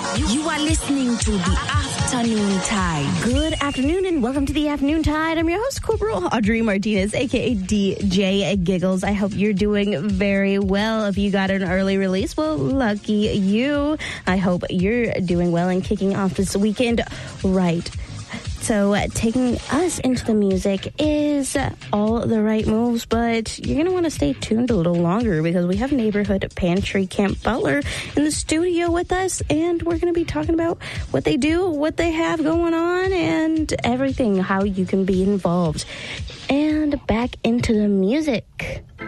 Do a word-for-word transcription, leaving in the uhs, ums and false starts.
You are listening to the Afternoon Tide. Good afternoon and welcome to the Afternoon Tide. I'm your host, Corporal Audrey Martinez, a k a. D J Giggles. I hope you're doing very well. If you got an early release, well, lucky you. I hope you're doing well and kicking off this weekend right. So uh, taking us into the music is uh, all the right moves, but you're going to want to stay tuned a little longer because we have Neighborhood Pantry Camp Butler in the studio with us, and we're going to be talking about what they do, what they have going on, and everything, how you can be involved. And back into the music.